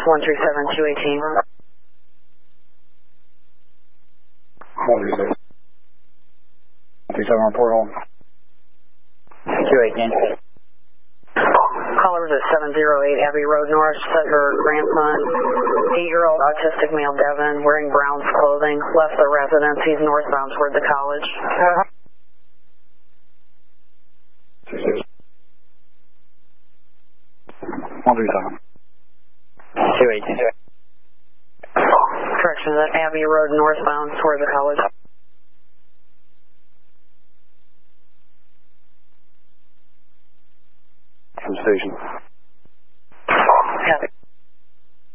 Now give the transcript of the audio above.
137-218. 137 report home. 218. Callers at 708 Abbey Road North said her grandson, 8-year-old autistic male Devin, wearing Brown's clothing, left the residence. He's northbound toward the college. 137. 218. Correction, that Abbey Road northbound toward the college.